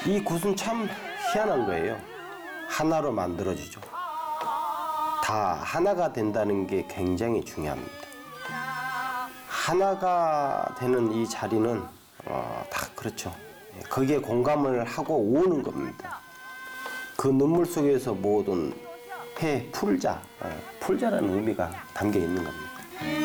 이 굿은 참 희한한 거예요. 하나로 만들어지죠. 다 하나가 된다는 게 굉장히 중요합니다. 하나가 되는 이 자리는 다 그렇죠. 거기에 공감을 하고 오는 겁니다. 그 눈물 속에서 모든 풀자라는 의미가 담겨 있는 겁니다.